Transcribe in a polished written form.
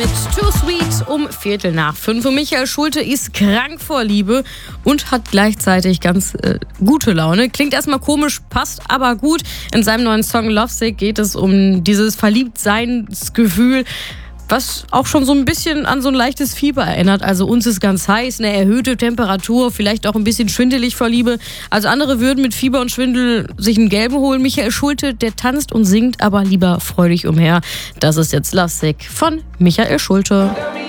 mit Too Sweet um 4:45. Und Michael Schulte ist krank vor Liebe und hat gleichzeitig ganz gute Laune. Klingt erstmal komisch, passt aber gut. In seinem neuen Song Lovesick geht es um dieses Verliebtseinsgefühl, was auch schon so ein bisschen an so ein leichtes Fieber erinnert. Also uns ist ganz heiß, eine erhöhte Temperatur, vielleicht auch ein bisschen schwindelig vor Liebe. Also andere würden mit Fieber und Schwindel sich einen gelben holen. Michael Schulte, der tanzt und singt aber lieber freudig umher. Das ist jetzt Lovesick von Michael Schulte.